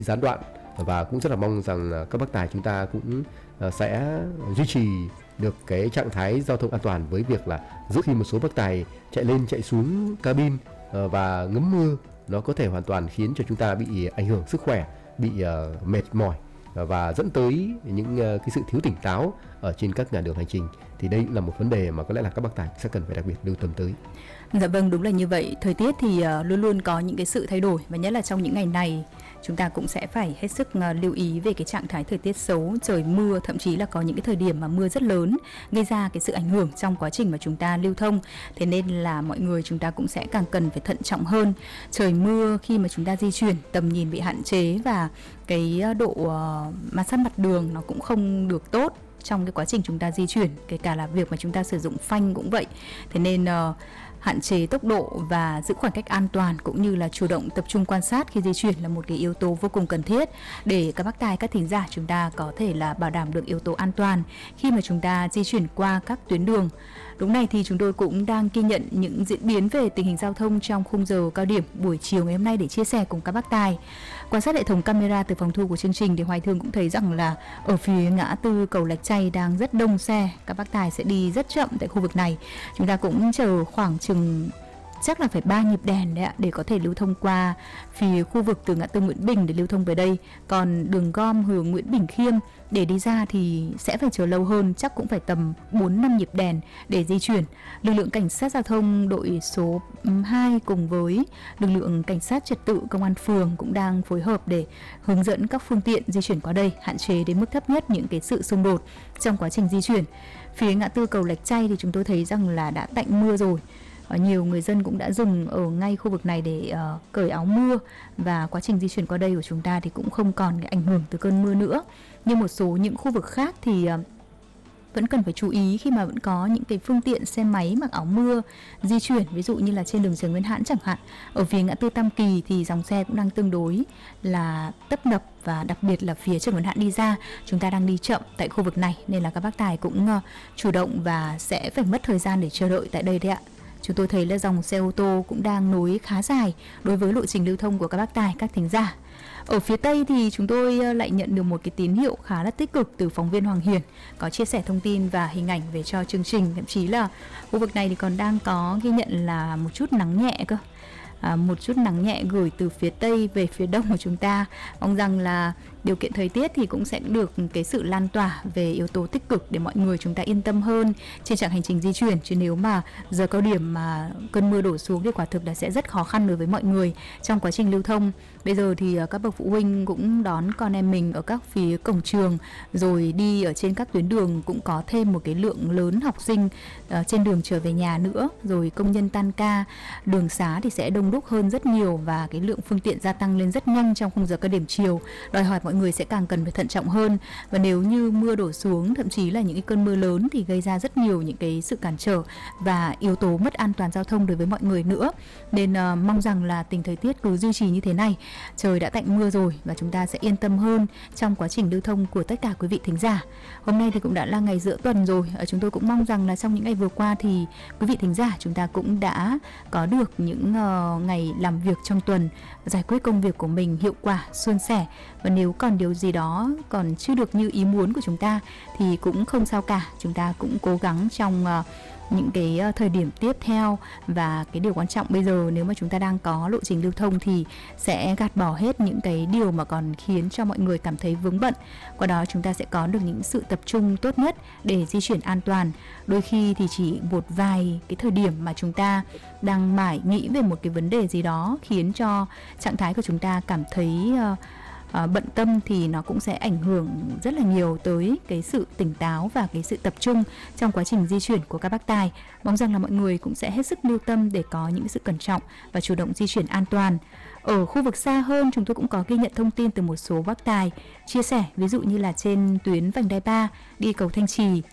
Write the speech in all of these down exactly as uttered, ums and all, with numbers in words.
gián đoạn, và cũng rất là mong rằng các bác tài chúng ta cũng sẽ duy trì được cái trạng thái giao thông an toàn với việc là giữa khi một số bác tài chạy lên chạy xuống cabin và ngấm mưa, nó có thể hoàn toàn khiến cho chúng ta bị ảnh hưởng sức khỏe, bị uh, mệt mỏi và dẫn tới những uh, cái sự thiếu tỉnh táo ở trên các ngã đường hành trình. Thì đây là một vấn đề mà có lẽ là các bác tài sẽ cần phải đặc biệt lưu tâm tới. Dạ vâng, đúng là như vậy. Thời tiết thì uh, luôn luôn có những cái sự thay đổi, và nhất là trong những ngày này chúng ta cũng sẽ phải hết sức uh, lưu ý về cái trạng thái thời tiết xấu, trời mưa, thậm chí là có những cái thời điểm mà mưa rất lớn gây ra cái sự ảnh hưởng trong quá trình mà chúng ta lưu thông. Thế nên là mọi người chúng ta cũng sẽ càng cần phải thận trọng hơn. Trời mưa khi mà chúng ta di chuyển, tầm nhìn bị hạn chế và cái độ uh, ma sát mặt đường nó cũng không được tốt trong cái quá trình chúng ta di chuyển, kể cả là việc mà chúng ta sử dụng phanh cũng vậy. Thế nên uh, hạn chế tốc độ và giữ khoảng cách an toàn cũng như là chủ động tập trung quan sát khi di chuyển là một cái yếu tố vô cùng cần thiết để các bác tài, các thính giả chúng ta có thể là bảo đảm được yếu tố an toàn khi mà chúng ta di chuyển qua các tuyến đường. Lúc này thì chúng tôi cũng đang ghi nhận những diễn biến về tình hình giao thông trong khung giờ cao điểm buổi chiều ngày hôm nay để chia sẻ cùng các bác tài. Quan sát hệ thống camera từ phòng thu của chương trình thì Hoài Thương cũng thấy rằng là ở phía ngã tư cầu Lạch Tray đang rất đông xe. Các bác tài sẽ đi rất chậm tại khu vực này. Chúng ta cũng chờ khoảng chừng chắc là phải ba nhịp đèn đấy ạ, để có thể lưu thông qua phía khu vực từ ngã tư Nguyễn Bình để lưu thông về đây. Còn đường gom hướng Nguyễn Bình Khiêm để đi ra thì sẽ phải chờ lâu hơn, chắc cũng phải tầm bốn năm nhịp đèn để di chuyển. Lực lượng cảnh sát giao thông đội số hai cùng với lực lượng cảnh sát trật tự công an phường cũng đang phối hợp để hướng dẫn các phương tiện di chuyển qua đây, hạn chế đến mức thấp nhất những cái sự xung đột trong quá trình di chuyển. Phía ngã tư cầu Lạch Tray thì chúng tôi thấy rằng là đã tạnh mưa rồi. Nhiều người dân cũng đã dừng ở ngay khu vực này để uh, cởi áo mưa, và quá trình di chuyển qua đây của chúng ta thì cũng không còn cái ảnh hưởng từ cơn mưa nữa. Nhưng một số những khu vực khác thì uh, vẫn cần phải chú ý khi mà vẫn có những cái phương tiện xe máy mặc áo mưa di chuyển, ví dụ như là trên đường Trần Nguyên Hãn chẳng hạn. Ở phía ngã tư Tam Kỳ thì dòng xe cũng đang tương đối là tấp nập, và đặc biệt là phía Trần Nguyên Hãn đi ra chúng ta đang đi chậm tại khu vực này, nên là các bác tài cũng uh, chủ động và sẽ phải mất thời gian để chờ đợi tại đây đấy ạ. Chúng tôi thấy là dòng xe ô tô cũng đang nối khá dài đối với lộ trình lưu thông của các bác tài, các thính giả. Ở phía Tây thì chúng tôi lại nhận được một cái tín hiệu khá là tích cực từ phóng viên Hoàng Hiền, có chia sẻ thông tin và hình ảnh về cho chương trình. Thậm chí là khu vực này thì còn đang có ghi nhận là một chút nắng nhẹ cơ. À, một chút nắng nhẹ gửi từ phía Tây về phía Đông của chúng ta. Mong rằng là điều kiện thời tiết thì cũng sẽ được cái sự lan tỏa về yếu tố tích cực để mọi người chúng ta yên tâm hơn trên chặng hành trình di chuyển. Chứ nếu mà giờ cao điểm mà cơn mưa đổ xuống thì quả thực là sẽ rất khó khăn đối với mọi người trong quá trình lưu thông. Bây giờ thì các bậc phụ huynh cũng đón con em mình ở các phía cổng trường, rồi đi ở trên các tuyến đường cũng có thêm một cái lượng lớn học sinh uh, trên đường trở về nhà nữa. Rồi công nhân tan ca, đường xá thì sẽ đông đúc hơn rất nhiều, và cái lượng phương tiện gia tăng lên rất nhanh trong khung giờ cao điểm chiều, đòi hỏi mọi người sẽ càng cần phải thận trọng hơn. Và nếu như mưa đổ xuống, thậm chí là những cái cơn mưa lớn thì gây ra rất nhiều những cái sự cản trở và yếu tố mất an toàn giao thông đối với mọi người nữa. Nên uh, mong rằng là tình thời tiết cứ duy trì như thế này, trời đã tạnh mưa rồi và chúng ta sẽ yên tâm hơn trong quá trình lưu thông của tất cả quý vị thính giả. Hôm nay thì cũng đã là ngày giữa tuần rồi, chúng tôi cũng mong rằng là trong những ngày vừa qua thì quý vị thính giả chúng ta cũng đã có được những uh, ngày làm việc trong tuần, giải quyết công việc của mình hiệu quả, suôn sẻ. Và nếu còn điều gì đó còn chưa được như ý muốn của chúng ta thì cũng không sao cả, chúng ta cũng cố gắng trong uh, những cái thời điểm tiếp theo. Và cái điều quan trọng bây giờ, nếu mà chúng ta đang có lộ trình lưu thông thì sẽ gạt bỏ hết những cái điều mà còn khiến cho mọi người cảm thấy vướng bận. Qua đó chúng ta sẽ có được những sự tập trung tốt nhất để di chuyển an toàn. Đôi khi thì chỉ một vài cái thời điểm mà chúng ta đang mải nghĩ về một cái vấn đề gì đó khiến cho trạng thái của chúng ta cảm thấy uh, À, bận tâm thì nó cũng sẽ ảnh hưởng rất là nhiều tới cái sự tỉnh táo và cái sự tập trung trong quá trình di chuyển của các bác tài. Mong rằng là mọi người cũng sẽ hết sức lưu tâm để có những sự cẩn trọng và chủ động di chuyển an toàn. Ở khu vực xa hơn, chúng tôi cũng có ghi nhận thông tin từ một số bác tài chia sẻ, ví dụ như là trên tuyến vành đai ba đi cầu Thanh Trì.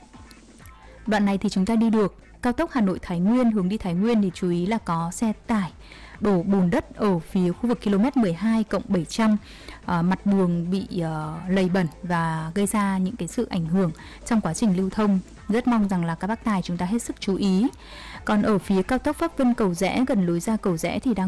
Đoạn này thì chúng ta đi được. Cao tốc Hà Nội Thái Nguyên, hướng đi Thái Nguyên thì chú ý là có xe tải đổ bùn đất ở phía khu vực km mười hai cộng bảy trăm, uh, mặt đường bị uh, lầy bẩn và gây ra những cái sự ảnh hưởng trong quá trình lưu thông. Rất mong rằng là các bác tài chúng ta hết sức chú ý. Còn ở phía cao tốc Pháp Vân Cầu Giẽ, gần lối ra Cầu Giẽ thì đang